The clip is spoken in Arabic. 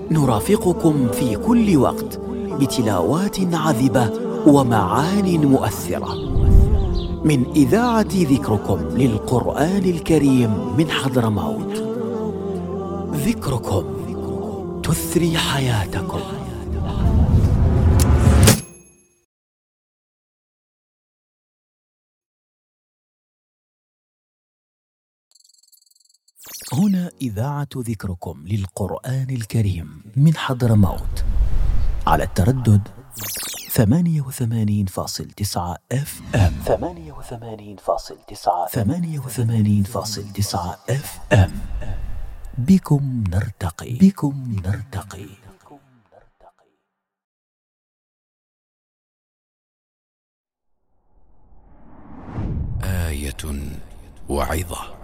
نرافقكم في كل وقت بتلاوات عذبة ومعان مؤثرة من إذاعة ذكركم للقرآن الكريم من حضرموت. ذكركم تثري حياتكم. هنا إذاعة ذكركم للقرآن الكريم من حضرموت على التردد 88.9 FM. 88.9 FM. بكم نرتقي. آية وعظة.